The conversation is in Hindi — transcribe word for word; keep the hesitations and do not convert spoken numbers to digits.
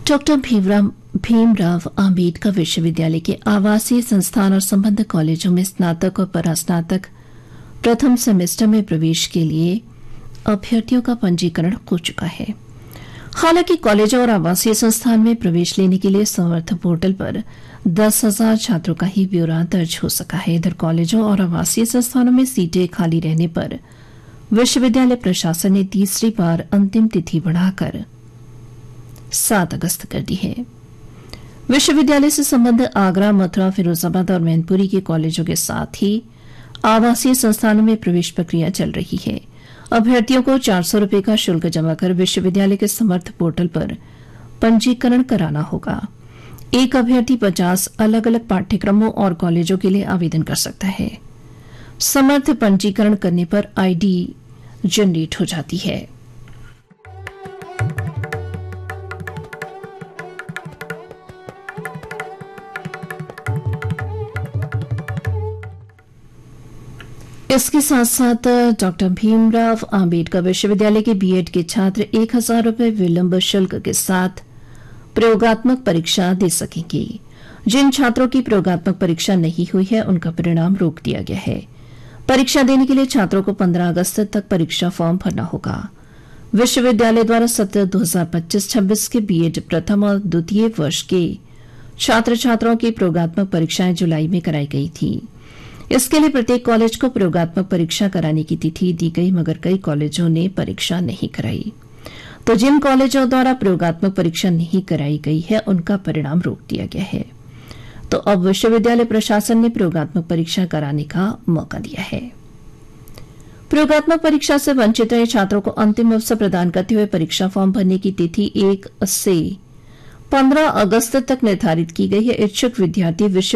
डॉक्टर भीमराव भीमराव अंबेडकर विश्वविद्यालय के आवासीय संस्थान और संबद्ध कॉलेजों में स्नातक और परास्नातक प्रथम सेमेस्टर में प्रवेश के लिए अभ्यर्थियों का पंजीकरण हो चुका है। हालांकि कॉलेजों और आवासीय संस्थान में प्रवेश लेने के लिए समर्थ पोर्टल पर दस हजार छात्रों का ही ब्यौरा दर्ज हो सका है। इधर कॉलेजों और आवासीय संस्थानों में सीटें खाली रहने पर विश्वविद्यालय प्रशासन ने तीसरी बार अंतिम तिथि बढ़ाकर सात अगस्त कर दी है। विश्वविद्यालय से संबद्ध आगरा, मथुरा, फिरोजाबाद और मैनपुरी के कॉलेजों के साथ ही आवासीय संस्थानों में प्रवेश प्रक्रिया चल रही है। अभ्यर्थियों को चार सौ रूपये का शुल्क जमा कर विश्वविद्यालय के समर्थ पोर्टल पर पंजीकरण कराना होगा। एक अभ्यर्थी पचास अलग अलग पाठ्यक्रमों और कॉलेजों के लिए आवेदन कर सकता है। समर्थ पंजीकरण करने पर आईडी जनरेट हो जाती है। इसके साथ साथ डॉक्टर भीमराव अंबेडकर विश्वविद्यालय के बीएड के छात्र एक हजार रूपये विलंब शुल्क के साथ प्रयोगात्मक परीक्षा दे सकेंगे। जिन छात्रों की प्रयोगात्मक परीक्षा नहीं हुई है उनका परिणाम रोक दिया गया है। परीक्षा देने के लिए छात्रों को पंद्रह अगस्त तक परीक्षा फॉर्म भरना होगा। विश्वविद्यालय द्वारा सत्र दो हजार पच्चीस छब्बीस के बीएड प्रथम और द्वितीय वर्ष के छात्र छात्राओं की प्रयोगात्मक परीक्षाएं जुलाई में कराई गई थी। इसके लिए प्रत्येक कॉलेज को प्रयोगात्मक परीक्षा कराने की तिथि दी गई, मगर कई कॉलेजों ने परीक्षा नहीं कराई। तो जिन कॉलेजों द्वारा प्रयोगात्मक परीक्षा नहीं कराई गई है उनका परिणाम रोक दिया गया है। तो अब विश्वविद्यालय प्रशासन ने प्रयोगात्मक परीक्षा कराने का मौका दिया है। प्रयोगात्मक परीक्षा से वंचित रहे छात्रों को अंतिम अवसर प्रदान करते हुए परीक्षा फॉर्म भरने की तिथि एक से पंद्रह अगस्त तक निर्धारित की गई है। इच्छुक विद्यार्थी विश्व